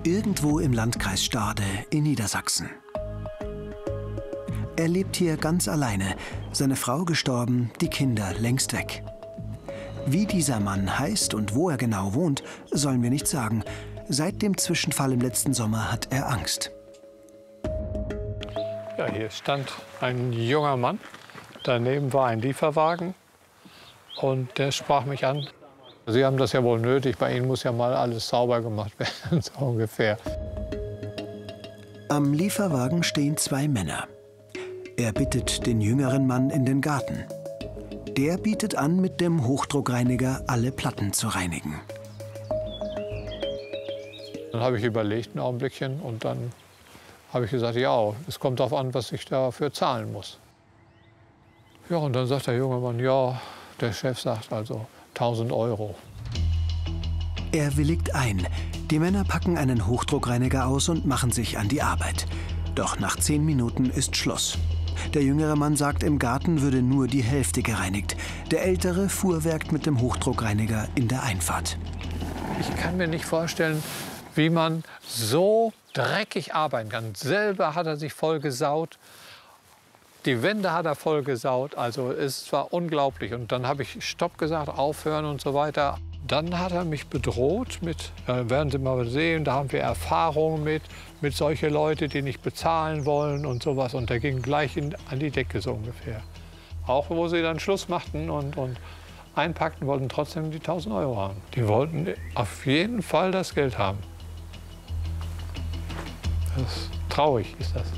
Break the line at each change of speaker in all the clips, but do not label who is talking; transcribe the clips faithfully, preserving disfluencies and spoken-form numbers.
Irgendwo im Landkreis Stade in Niedersachsen. Er lebt hier ganz alleine, seine Frau gestorben, die Kinder längst weg. Wie dieser Mann heißt und wo er genau wohnt, sollen wir nicht sagen. Seit dem Zwischenfall im letzten Sommer hat er Angst.
Ja, hier stand ein junger Mann. Daneben war ein Lieferwagen und der sprach mich an. Sie haben das ja wohl nötig, bei Ihnen muss ja mal alles sauber gemacht werden, so ungefähr.
Am Lieferwagen stehen zwei Männer. Er bittet den jüngeren Mann in den Garten. Der bietet an, mit dem Hochdruckreiniger alle Platten zu reinigen.
Dann habe ich überlegt ein Augenblickchen und dann habe ich gesagt, ja, es kommt darauf an, was ich dafür zahlen muss. Ja, und dann sagt der junge Mann, ja, der Chef sagt also tausend Euro.
Er willigt ein. Die Männer packen einen Hochdruckreiniger aus und machen sich an die Arbeit. Doch nach zehn Minuten ist Schluss. Der jüngere Mann sagt, im Garten würde nur die Hälfte gereinigt. Der ältere fuhrwerkt mit dem Hochdruckreiniger in der Einfahrt.
Ich kann mir nicht vorstellen, wie man so dreckig arbeiten kann. Selber hat er sich voll gesaut. Die Wände hat er voll gesaut. Also es war unglaublich. Und dann habe ich Stopp gesagt, aufhören und so weiter. Dann hat er mich bedroht mit, äh, werden Sie mal sehen, da haben wir Erfahrungen mit, mit solchen Leuten, die nicht bezahlen wollen und sowas. Und der ging gleich in, an die Decke so ungefähr. Auch wo sie dann Schluss machten und, und einpackten, wollten trotzdem die tausend Euro haben. Die wollten auf jeden Fall das Geld haben. Das ist traurig ist das.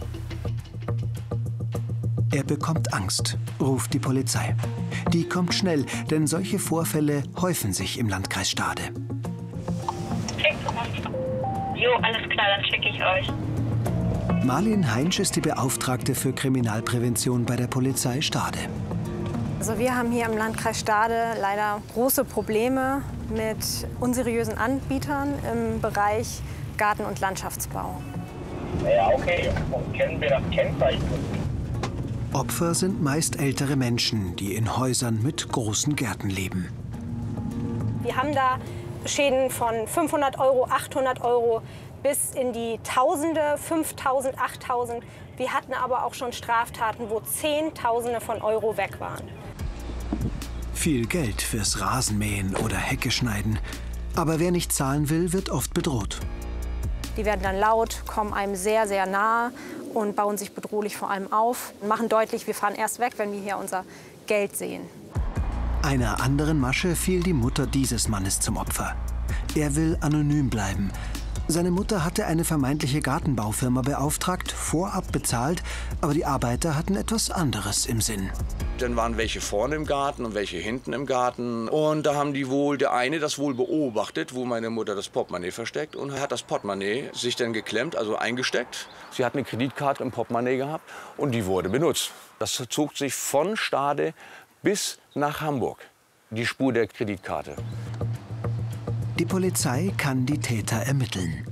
Er bekommt Angst, ruft die Polizei. Die kommt schnell, denn solche Vorfälle häufen sich im Landkreis Stade.
Jo, alles klar, dann schicke ich euch.
Marlin Heinsch ist die Beauftragte für Kriminalprävention bei der Polizei Stade.
Also wir haben hier im Landkreis Stade leider große Probleme mit unseriösen Anbietern im Bereich Garten- und Landschaftsbau.
Ja, okay. Und kennen wir das Kennzeichen?
Opfer sind meist ältere Menschen, die in Häusern mit großen Gärten leben.
Wir haben da Schäden von fünfhundert Euro, achthundert Euro bis in die Tausende, fünftausend, achttausend. Wir hatten aber auch schon Straftaten, wo Zehntausende von Euro weg waren.
Viel Geld fürs Rasenmähen oder Hecke schneiden. Aber wer nicht zahlen will, wird oft bedroht.
Die werden dann laut, kommen einem sehr, sehr nahe und bauen sich bedrohlich vor allem auf und machen deutlich, wir fahren erst weg, wenn wir hier unser Geld sehen.
Einer anderen Masche fiel die Mutter dieses Mannes zum Opfer. Er will anonym bleiben. Seine Mutter hatte eine vermeintliche Gartenbaufirma beauftragt, vorab bezahlt, aber die Arbeiter hatten etwas anderes im Sinn.
Dann waren welche vorne im Garten und welche hinten im Garten. Und da haben die wohl, der eine das wohl beobachtet, wo meine Mutter das Portemonnaie versteckt und hat das Portemonnaie sich dann geklemmt, also eingesteckt. Sie hat eine Kreditkarte im Portemonnaie gehabt und die wurde benutzt. Das zog sich von Stade bis nach Hamburg, die Spur der Kreditkarte.
Die Polizei kann die Täter ermitteln.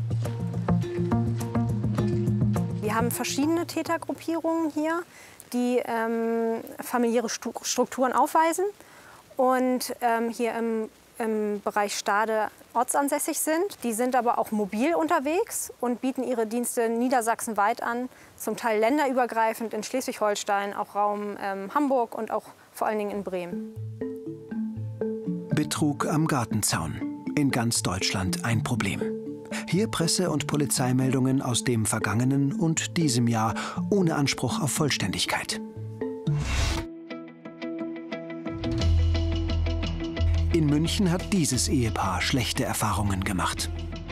Wir haben verschiedene Tätergruppierungen hier, die ähm, familiäre Strukturen aufweisen und ähm, hier im, im Bereich Stade ortsansässig sind. Die sind aber auch mobil unterwegs und bieten ihre Dienste niedersachsenweit an, zum Teil länderübergreifend in Schleswig-Holstein, auch Raum ähm, Hamburg und auch vor allen Dingen in Bremen.
Betrug am Gartenzaun. In ganz Deutschland ein Problem. Hier Presse- und Polizeimeldungen aus dem vergangenen und diesem Jahr ohne Anspruch auf Vollständigkeit. In München hat dieses Ehepaar schlechte Erfahrungen gemacht.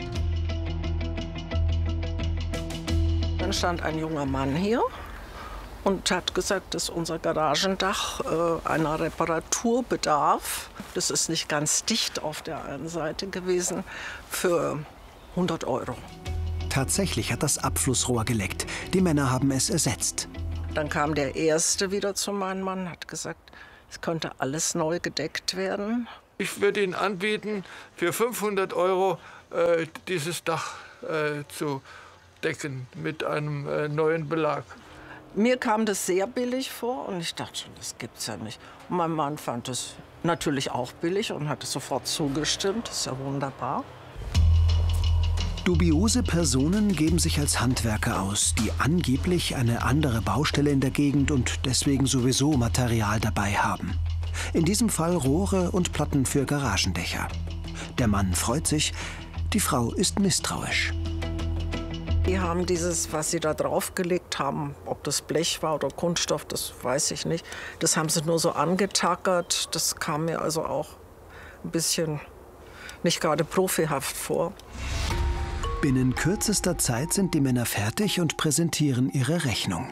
Dann stand ein junger Mann hier und hat gesagt, dass unser Garagendach äh, einer Reparatur bedarf. Das ist nicht ganz dicht auf der einen Seite gewesen, für hundert Euro.
Tatsächlich hat das Abflussrohr geleckt. Die Männer haben es ersetzt.
Dann kam der Erste wieder zu meinem Mann, hat gesagt, es könnte alles neu gedeckt werden.
Ich würde Ihnen anbieten, für fünfhundert Euro äh, dieses Dach äh, zu decken mit einem äh, neuen Belag.
Mir kam das sehr billig vor und ich dachte schon, das gibt's ja nicht. Und mein Mann fand es natürlich auch billig und hat sofort zugestimmt. Das ist ja wunderbar.
Dubiose Personen geben sich als Handwerker aus, die angeblich eine andere Baustelle in der Gegend und deswegen sowieso Material dabei haben. In diesem Fall Rohre und Platten für Garagendächer. Der Mann freut sich, die Frau ist misstrauisch.
Die haben dieses, was sie da draufgelegt haben, ob das Blech war oder Kunststoff, das weiß ich nicht. Das haben sie nur so angetackert. Das kam mir also auch ein bisschen nicht gerade profihaft vor.
Binnen kürzester Zeit sind die Männer fertig und präsentieren ihre Rechnung.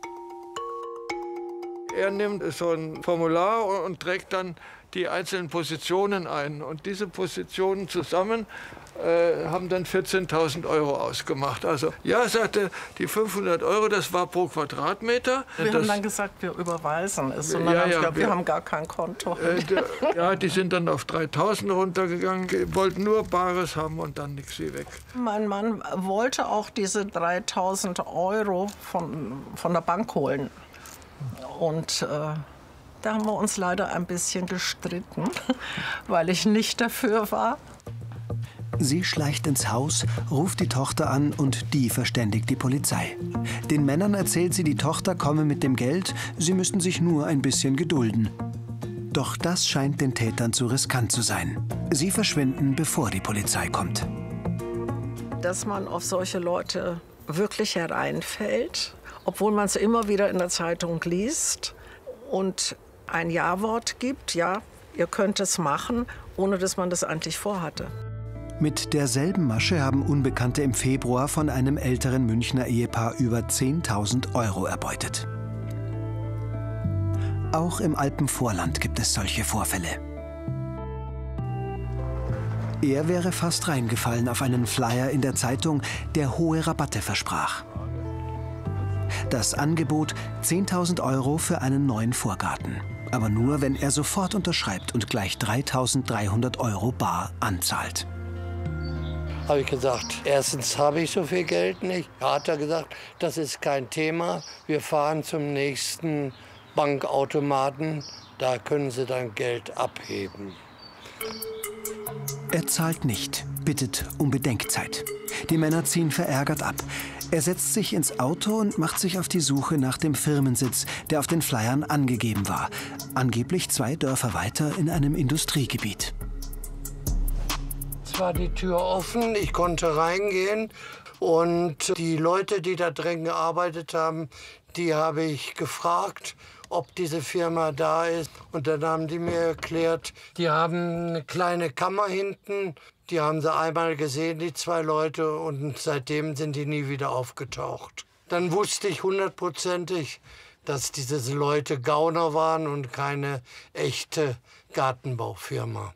Er nimmt so ein Formular und trägt dann die einzelnen Positionen ein. Und diese Positionen zusammen äh, haben dann vierzehntausend Euro ausgemacht. Also ja, sagte, die fünfhundert Euro, das war pro Quadratmeter.
Wir
das,
haben dann gesagt, wir überweisen es. Und
ja,
dann haben
ja,
gesagt, wir,
wir
haben gar kein Konto.
Äh, der, ja, die sind dann auf dreitausend runtergegangen, wollten nur Bares haben und dann nichts wie weg.
Mein Mann wollte auch diese dreitausend Euro von, von der Bank holen. Und äh, da haben wir uns leider ein bisschen gestritten, weil ich nicht dafür war.
Sie schleicht ins Haus, ruft die Tochter an und die verständigt die Polizei. Den Männern erzählt sie, die Tochter komme mit dem Geld, sie müssten sich nur ein bisschen gedulden. Doch das scheint den Tätern zu riskant zu sein. Sie verschwinden, bevor die Polizei kommt.
Dass man auf solche Leute wirklich hereinfällt, obwohl man es immer wieder in der Zeitung liest und ein Ja-Wort gibt, ja, ihr könnt es machen, ohne dass man das eigentlich vorhatte.
Mit derselben Masche haben Unbekannte im Februar von einem älteren Münchner Ehepaar über zehntausend Euro erbeutet. Auch im Alpenvorland gibt es solche Vorfälle. Er wäre fast reingefallen auf einen Flyer in der Zeitung, der hohe Rabatte versprach. Das Angebot zehntausend Euro für einen neuen Vorgarten. Aber nur, wenn er sofort unterschreibt und gleich dreitausenddreihundert Euro bar anzahlt.
Habe ich gesagt, erstens habe ich so viel Geld nicht. Da hat er gesagt, das ist kein Thema. Wir fahren zum nächsten Bankautomaten. Da können Sie dann Geld abheben.
Er zahlt nicht, bittet um Bedenkzeit. Die Männer ziehen verärgert ab. Er setzt sich ins Auto und macht sich auf die Suche nach dem Firmensitz, der auf den Flyern angegeben war. Angeblich zwei Dörfer weiter in einem Industriegebiet.
Es war die Tür offen, ich konnte reingehen. Und die Leute, die da drin gearbeitet haben, die habe ich gefragt, ob diese Firma da ist. Und dann haben die mir erklärt, die haben eine kleine Kammer hinten. Die haben sie einmal gesehen, die zwei Leute, und seitdem sind die nie wieder aufgetaucht. Dann wusste ich hundertprozentig, dass diese Leute Gauner waren und keine echte Gartenbaufirma.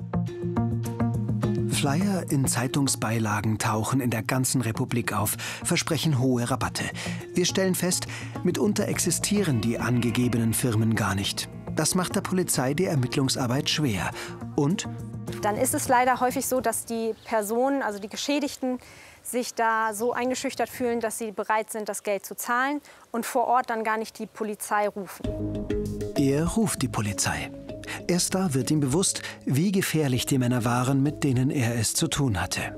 Flyer in Zeitungsbeilagen tauchen in der ganzen Republik auf, versprechen hohe Rabatte. Wir stellen fest, mitunter existieren die angegebenen Firmen gar nicht. Das macht der Polizei die Ermittlungsarbeit schwer. Und
dann ist es leider häufig so, dass die Personen, also die Geschädigten, sich da so eingeschüchtert fühlen, dass sie bereit sind, das Geld zu zahlen und vor Ort dann gar nicht die Polizei rufen.
Er ruft die Polizei. Erst da wird ihm bewusst, wie gefährlich die Männer waren, mit denen er es zu tun hatte.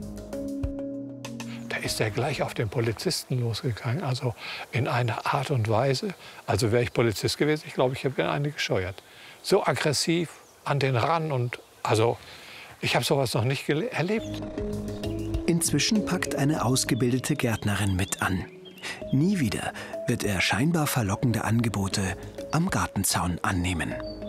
Da ist er gleich auf den Polizisten losgegangen, also in einer Art und Weise. Also wäre ich Polizist gewesen, ich glaube, ich hätte eine gescheuert. So aggressiv an den ran und also ich habe sowas noch nicht erlebt.
Inzwischen packt eine ausgebildete Gärtnerin mit an. Nie wieder wird er scheinbar verlockende Angebote am Gartenzaun annehmen.